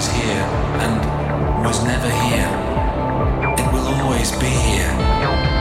always here and was never here. It will always be here.